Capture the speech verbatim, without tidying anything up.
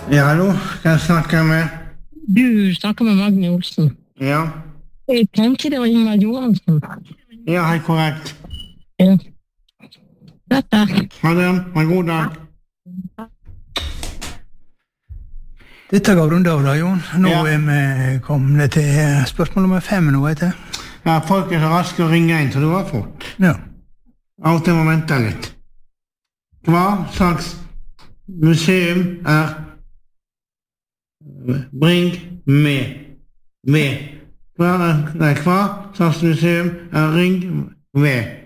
Ja, hallo, kan jeg snakke med? Du snakker med Magne Olsen. Ja. Jeg tenker det var Ingvar Johansen. Ja, helt korrekt. Ja. Dette. Ha det, ha en god dag. Dette går rundt av da, Jon. Nå Ja. er vi kommet til spørsmål nummer fem nå, vet jeg. Ja, folk er så raske å ringe inn, så du har fått. Ja. Av og til må vente litt. Hva slags museum er Bring med ved? Hva, nei, hva slags museum er Ring ved?